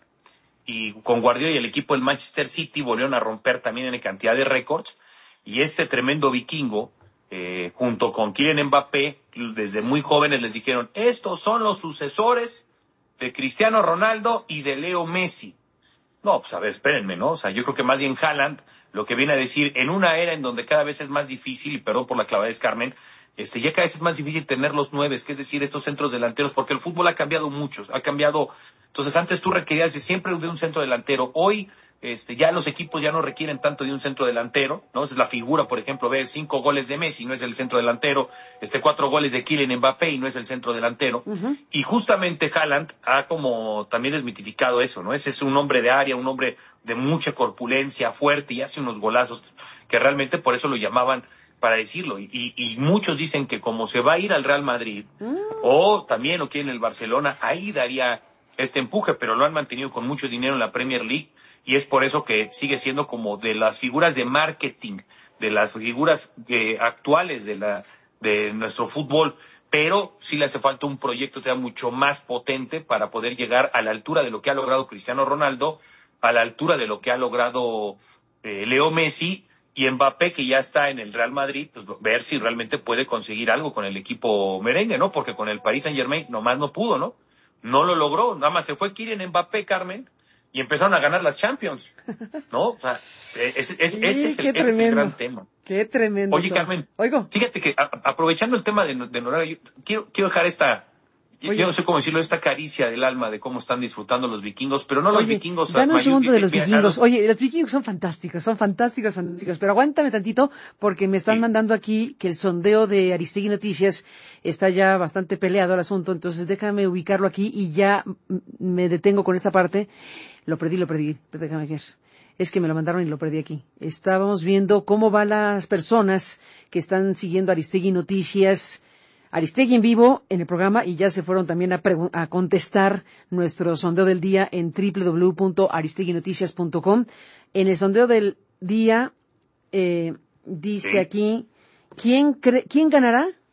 y con Guardiola y el equipo del Manchester City volvieron a romper también en cantidad de récords, y este tremendo vikingo, eh, junto con Kylian Mbappé, desde muy jóvenes les dijeron, estos son los sucesores de Cristiano Ronaldo y de Leo Messi. No, pues a ver, espérenme, ¿no? O sea, yo creo que más bien Haaland lo que viene a decir, en una era en donde cada vez es más difícil, y perdón por la clavadez, Carmen, este, ya cada vez es más difícil tener los nueves, que es decir, estos centros delanteros, porque el fútbol ha cambiado mucho, ha cambiado. Entonces, antes tú requerías de siempre de un centro delantero. Hoy, este, ya los equipos ya no requieren tanto de un centro delantero, ¿no? Es la figura, por ejemplo, ve cinco goles de Messi, no es el centro delantero, este, cuatro goles de Kylian Mbappé y no es el centro delantero. Uh-huh. Y justamente Haaland ha como también desmitificado eso, ¿no? Ese es un hombre de área, un hombre de mucha corpulencia, fuerte, y hace unos golazos que realmente por eso lo llamaban, para decirlo, y, y, y muchos dicen que como se va a ir al Real Madrid, mm. o también lo quiere en el Barcelona, ahí daría este empuje, pero lo han mantenido con mucho dinero en la Premier League, y es por eso que sigue siendo como de las figuras de marketing, de las figuras eh, actuales de la de nuestro fútbol, pero sí le hace falta un proyecto que sea mucho más potente para poder llegar a la altura de lo que ha logrado Cristiano Ronaldo, a la altura de lo que ha logrado eh, Leo Messi, y Mbappé, que ya está en el Real Madrid, pues ver si realmente puede conseguir algo con el equipo merengue, ¿no? Porque con el Paris Saint-Germain nomás no pudo, ¿no? No lo logró, nada más se fue Kylian Mbappé, Carmen, y empezaron a ganar las Champions, ¿no? O sea, es, es, sí, ese, es el, ese es el gran tema. Qué tremendo. Oye, Carmen, Oigo. Fíjate que a, aprovechando el tema de, de Noruega, yo quiero, quiero dejar esta... Oye, yo no sé cómo decirlo, esta caricia del alma de cómo están disfrutando los vikingos, pero no oye, los vikingos... Dame un segundo de los vikingos. Oye, los vikingos son fantásticos, son fantásticos, fantásticos. Pero aguántame tantito, porque me están sí. mandando aquí que el sondeo de Aristegui Noticias está ya bastante peleado el asunto, entonces déjame ubicarlo aquí y ya me detengo con esta parte. Lo perdí, lo perdí, pero déjame ver. Es que me lo mandaron y lo perdí aquí. Estábamos viendo cómo van las personas que están siguiendo Aristegui Noticias... Aristegui en vivo en el programa, y ya se fueron también a, a contestar nuestro sondeo del día en doble u doble u doble u punto aristegui noticias punto com. En el sondeo del día eh, dice sí. aquí, ¿quién, cre- ¿quién ganará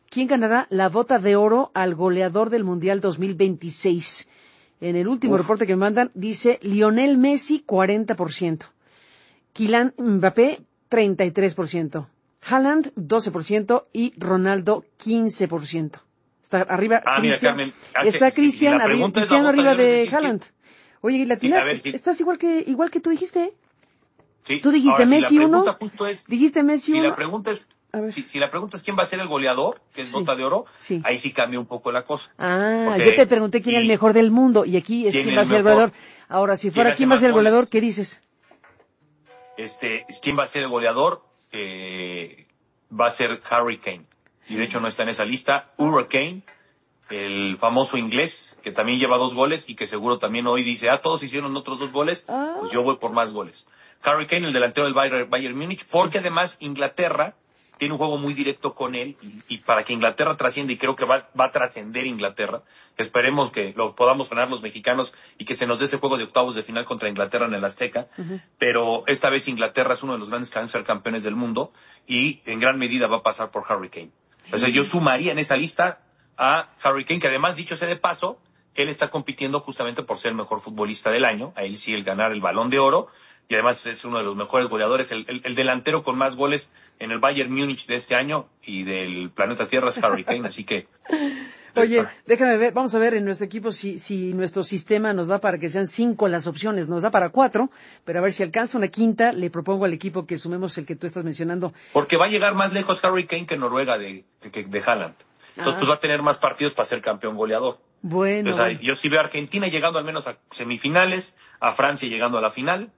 ¿quién ganará la bota de oro al goleador del Mundial dos mil veintiséis? En el último Uf. reporte que me mandan dice Lionel Messi cuarenta por ciento, Kylian Mbappé treinta y tres por ciento, Haaland doce por ciento y Ronaldo quince por ciento. Está arriba ah, Cristian. Mira, está Cristian arri Cristiano arriba de Haaland. Oye, y la sí, ver, sí. estás igual que igual que tú dijiste. Sí. Tú dijiste Ahora, Messi si uno. Es, dijiste Messi si uno. La pregunta es, si, si la pregunta es quién va a ser el goleador, que es sí. bota de oro, sí. ahí sí cambia un poco la cosa. Ah, porque, yo te pregunté quién es el mejor del mundo y aquí es quién va a ser el goleador. Ahora, si fuera quién va a ser el goleador, ¿qué dices? Este, quién va a ser el goleador, eh, va a ser Harry Kane. Y de hecho no está en esa lista. Hurricane, el famoso inglés, que también lleva dos goles y que seguro también hoy dice, ah, todos hicieron otros dos goles, ah. pues yo voy por más goles. Harry Kane, el delantero del Bayern, Bayern Múnich, porque sí. además Inglaterra tiene un juego muy directo con él y, y para que Inglaterra trascienda, y creo que va, va a trascender Inglaterra, esperemos que lo podamos ganar los mexicanos y que se nos dé ese juego de octavos de final contra Inglaterra en el Azteca, uh-huh. pero esta vez Inglaterra es uno de los grandes que van a ser campeones del mundo y en gran medida va a pasar por Harry Kane. O sea, yo sumaría en esa lista a Harry Kane, que además, dicho sea de paso, él está compitiendo justamente por ser el mejor futbolista del año, a él sí el ganar el Balón de Oro, y además es uno de los mejores goleadores, el, el, el delantero con más goles en el Bayern Múnich de este año y del planeta Tierra es Harry Kane, así que... Oye, déjame ver, vamos a ver en nuestro equipo si, si nuestro sistema nos da para que sean cinco las opciones, nos da para cuatro, pero a ver si alcanza una quinta, le propongo al equipo que sumemos el que tú estás mencionando. Porque va a llegar más lejos Harry Kane que Noruega de, de, de Haaland. Entonces, ah. pues va a tener más partidos para ser campeón goleador. Bueno. Entonces, yo sí veo a Argentina llegando al menos a semifinales, a Francia llegando a la final,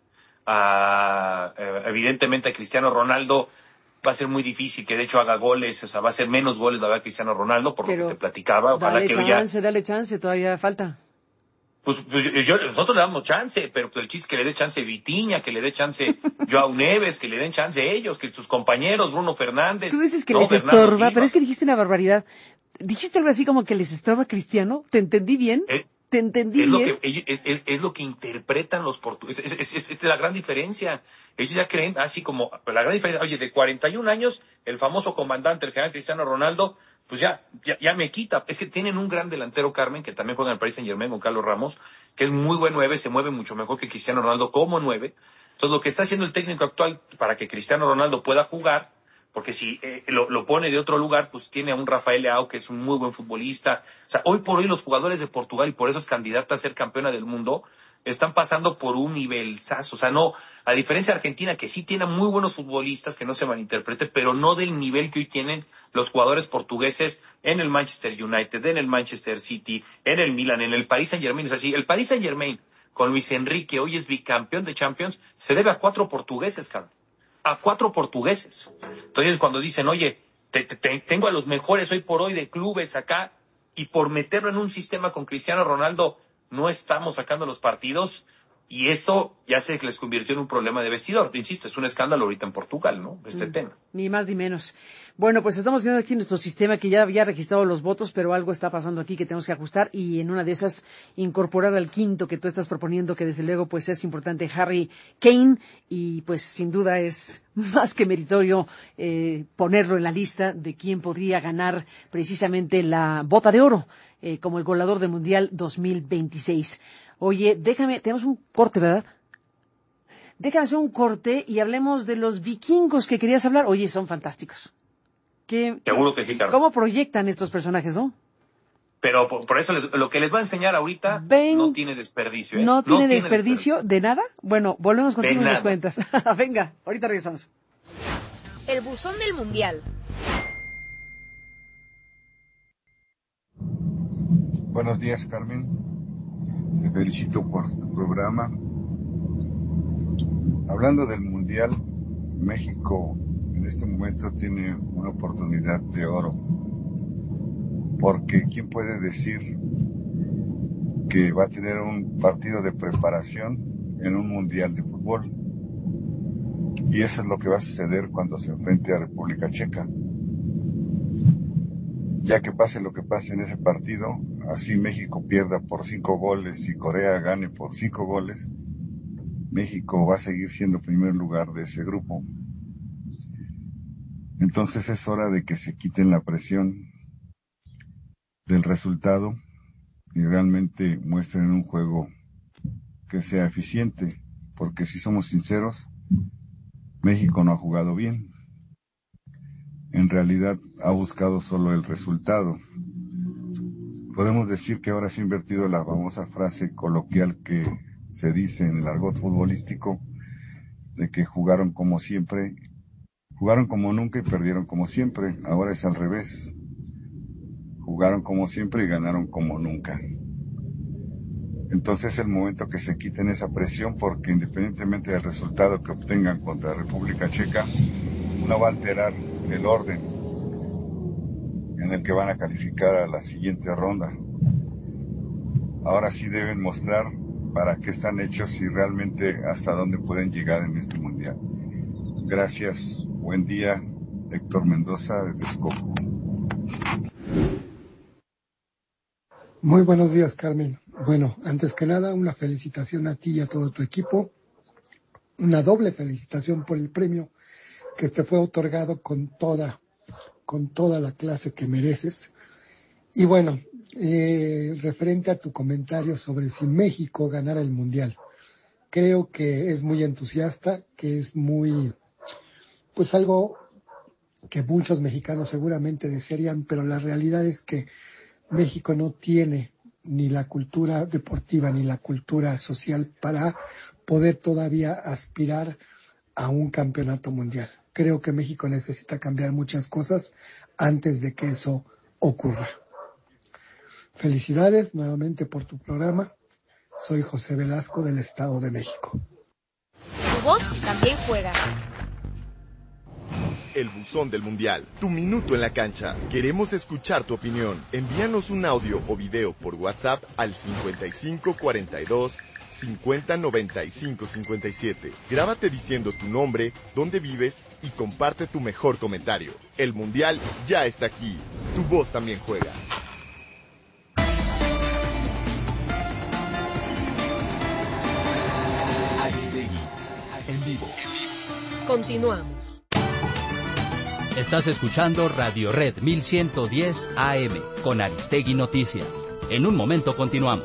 a, eh, evidentemente a Cristiano Ronaldo va a ser muy difícil que de hecho haga goles, o sea, va a ser menos goles la verdad Cristiano Ronaldo, por Pero lo que te platicaba. Ojalá dale que chance, ya... dale chance, todavía falta. Pues, pues yo, nosotros le damos chance, pero pues el chiste es que le dé chance Vitiña, que le dé chance Joao Neves, que le den chance ellos, que sus compañeros, Bruno Fernández. Tú dices que no, les Fernando estorba, Silva. Pero es que dijiste una barbaridad. ¿Dijiste algo así como que les estorba Cristiano? ¿Te entendí bien? ¿Eh? ¿Te entendí es bien? Lo que, es, es, es lo que interpretan los portugueses, es, es, es, es la gran diferencia. Ellos ya creen, así como, la gran diferencia, oye, de cuarenta y un años, el famoso comandante, el general Cristiano Ronaldo, pues ya, ya, ya me quita. Es que tienen un gran delantero, Carmen, que también juega en el Paris Saint-Germain con Carlos Ramos, que es muy buen nueve, se mueve mucho mejor que Cristiano Ronaldo como nueve. Entonces, lo que está haciendo el técnico actual para que Cristiano Ronaldo pueda jugar, porque si eh, lo, lo pone de otro lugar, pues tiene a un Rafael Leao, que es un muy buen futbolista. O sea, hoy por hoy los jugadores de Portugal, y por eso es candidata a ser campeona del mundo, están pasando por un nivelzazo. O sea, no, a diferencia de Argentina, que sí tiene muy buenos futbolistas, que no se malinterprete, pero no del nivel que hoy tienen los jugadores portugueses en el Manchester United, en el Manchester City, en el Milan, en el Paris Saint-Germain. O sea, sí, el Paris Saint-Germain, con Luis Enrique, hoy es bicampeón de Champions, se debe a cuatro portugueses, Carlos. A cuatro portugueses. Entonces, cuando dicen, oye, te, te, tengo a los mejores hoy por hoy de clubes acá, y por meterlo en un sistema con Cristiano Ronaldo, no estamos sacando los partidos, y eso ya se les convirtió en un problema de vestidor. Insisto, es un escándalo ahorita en Portugal, ¿no? Este mm, tema. Ni más ni menos. Bueno, pues estamos viendo aquí nuestro sistema que ya había registrado los votos, pero algo está pasando aquí que tenemos que ajustar y en una de esas incorporar al quinto que tú estás proponiendo, que desde luego pues es importante, Harry Kane, y pues sin duda es más que meritorio eh, ponerlo en la lista de quién podría ganar precisamente la bota de oro eh, como el goleador del Mundial dos mil veintiséis. Oye, déjame, tenemos un corte, ¿verdad? Déjame hacer un corte y hablemos de los vikingos que querías hablar. Oye, son fantásticos. ¿Qué, Seguro que sí, Carlos. ¿Cómo proyectan estos personajes, no? Pero por, por eso les, lo que les va a enseñar ahorita Ven, no tiene desperdicio. ¿eh? ¿No, no tiene tiene desperdicio, desperdicio de nada? Bueno, volvemos contigo y nos cuentas. Venga, ahorita regresamos. El buzón del Mundial. Buenos días, Carmen. Te felicito por tu programa. Hablando del Mundial, México en este momento tiene una oportunidad de oro. Porque ¿quién puede decir que va a tener un partido de preparación en un Mundial de fútbol? Y eso es lo que va a suceder cuando se enfrente a República Checa. Ya que pase lo que pase en ese partido, así México pierda por cinco goles y Corea gane por cinco goles, México va a seguir siendo primer lugar de ese grupo. Entonces es hora de que se quiten la presión del resultado y realmente muestren un juego que sea eficiente, porque si somos sinceros, México no ha jugado bien. En realidad ha buscado solo el resultado. Podemos decir que ahora se ha invertido la famosa frase coloquial que se dice en el argot futbolístico, de que jugaron como siempre, jugaron como nunca y perdieron como siempre. Ahora es al revés. Jugaron como siempre y ganaron como nunca. Entonces es el momento que se quiten esa presión, porque independientemente del resultado que obtengan contra República Checa, no va a alterar el orden en el que van a calificar a la siguiente ronda. Ahora sí deben mostrar para qué están hechos y realmente hasta dónde pueden llegar en este mundial. Gracias, buen día, Héctor Mendoza de Texcoco. Muy buenos días, Carmen. Bueno, antes que nada, una felicitación a ti y a todo tu equipo. Una doble felicitación por el premio que te fue otorgado con toda, con toda la clase que mereces. Y bueno, eh, referente a tu comentario sobre si México ganara el Mundial, creo que es muy entusiasta, que es muy, pues algo que muchos mexicanos seguramente desearían, pero la realidad es que México no tiene ni la cultura deportiva ni la cultura social para poder todavía aspirar a un campeonato mundial. Creo que México necesita cambiar muchas cosas antes de que eso ocurra. Felicidades nuevamente por tu programa. Soy José Velasco del Estado de México. Tu voz también juega. El buzón del mundial, tu minuto en la cancha. Queremos escuchar tu opinión. Envíanos un audio o video por WhatsApp al cincuenta y cinco cuarenta y dos cincuenta noventa y cinco cincuenta y siete. Grábate diciendo tu nombre, dónde vives y comparte tu mejor comentario. El mundial ya está aquí. Tu voz también juega. Aristegui, en vivo. Continuamos. Estás escuchando Radio Red mil ciento diez A M con Aristegui Noticias. En un momento continuamos.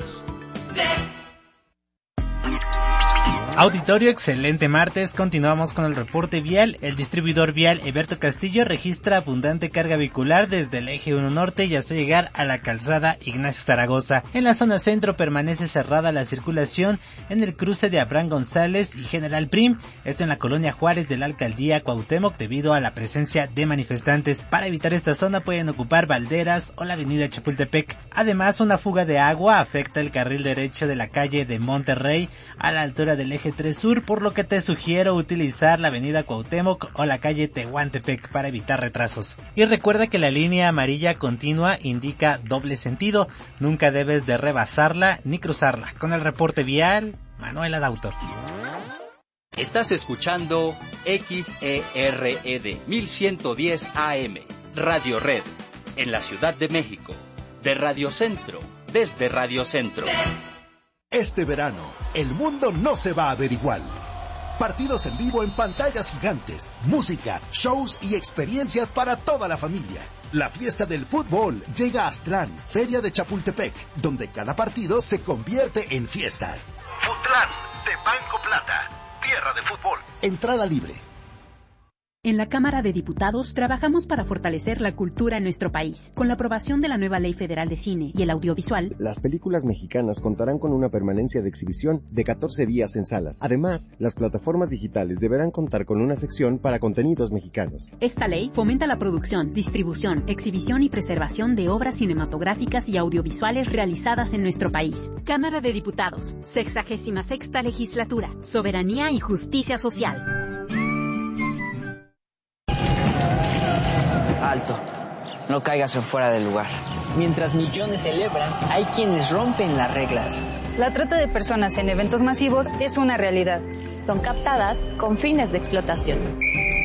Auditorio, excelente martes. Continuamos con el reporte vial. El distribuidor vial Eberto Castillo registra abundante carga vehicular desde el eje uno norte y hasta llegar a la calzada Ignacio Zaragoza. En la zona centro permanece cerrada la circulación en el cruce de Abraham González y General Prim, esto en la colonia Juárez de la alcaldía Cuauhtémoc, debido a la presencia de manifestantes. Para evitar esta zona pueden ocupar Valderas o la avenida Chapultepec. Además, una fuga de agua afecta el carril derecho de la calle de Monterrey a la altura del eje tres sur, por lo que te sugiero utilizar la avenida Cuauhtémoc o la calle Tehuantepec para evitar retrasos. Y recuerda que la línea amarilla continua indica doble sentido, nunca debes de rebasarla ni cruzarla. Con el reporte vial, Manuel Adautor. Estás escuchando X E R E D mil ciento diez A M, Radio Red, en la Ciudad de México, de Radio Centro, desde Radio Centro. Este verano, el mundo no se va a ver igual. Partidos en vivo en pantallas gigantes, música, shows y experiencias para toda la familia. La fiesta del fútbol llega a Aztlán, Feria de Chapultepec, donde cada partido se convierte en fiesta. Futlán, de Banco Plata, tierra de fútbol. Entrada libre. En la Cámara de Diputados trabajamos para fortalecer la cultura en nuestro país. Con la aprobación de la nueva Ley Federal de Cine y el Audiovisual, las películas mexicanas contarán con una permanencia de exhibición de catorce días en salas. Además, las plataformas digitales deberán contar con una sección para contenidos mexicanos. Esta ley fomenta la producción, distribución, exhibición y preservación de obras cinematográficas y audiovisuales realizadas en nuestro país. Cámara de Diputados, sexagésima sexta legislatura, soberanía y justicia social. Alto, no caigas en fuera del lugar. Mientras millones celebran, hay quienes rompen las reglas. La trata de personas en eventos masivos es una realidad. Son captadas con fines de explotación.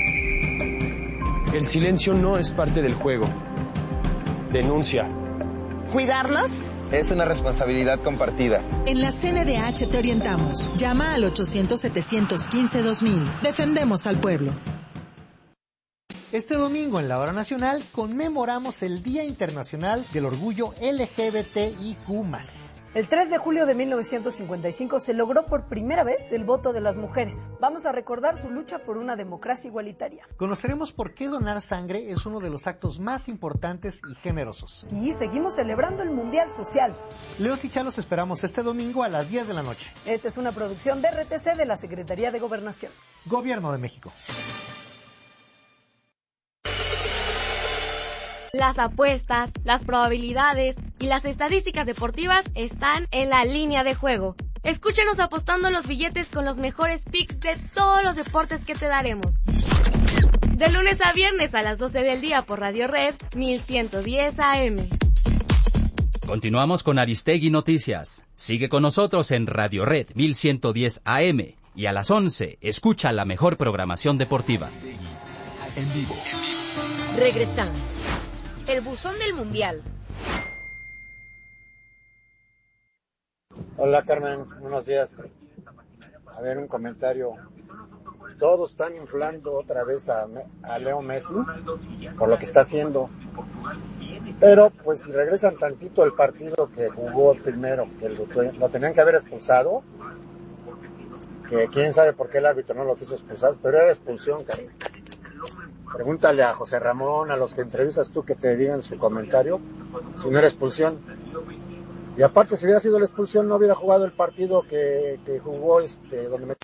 El silencio no es parte del juego. Denuncia. ¿Cuidarnos? Es una responsabilidad compartida. En la C N D H te orientamos. Llama al ochocientos setecientos quince dos mil. Defendemos al pueblo. Este domingo en la Hora Nacional conmemoramos el Día Internacional del Orgullo L G B T I Q más. El tres de julio de mil novecientos cincuenta y cinco se logró por primera vez el voto de las mujeres. Vamos a recordar su lucha por una democracia igualitaria. Conoceremos por qué donar sangre es uno de los actos más importantes y generosos. Y seguimos celebrando el Mundial Social. Leos y Chá los esperamos este domingo a las diez de la noche. Esta es una producción de R T C de la Secretaría de Gobernación. Gobierno de México. Las apuestas, las probabilidades y las estadísticas deportivas están en la línea de juego. Escúchanos apostando los billetes con los mejores picks de todos los deportes que te daremos. De lunes a viernes a las doce del día por Radio Red mil ciento diez A M. Continuamos con Aristegui Noticias. Sigue con nosotros en Radio Red mil ciento diez A M y a las once escucha la mejor programación deportiva. En vivo. Regresamos. El buzón del Mundial. Hola Carmen, buenos días. A ver, un comentario. Todos están inflando otra vez a, a Leo Messi por lo que está haciendo. Pero pues si regresan tantito el partido que jugó primero, que lo, lo tenían que haber expulsado, que quién sabe por qué el árbitro no lo quiso expulsar, pero era expulsión, Carmen. Pregúntale a José Ramón, a los que entrevistas tú, que te digan su comentario, si no era expulsión. Y aparte, si hubiera sido la expulsión, no hubiera jugado el partido que, que jugó, este, donde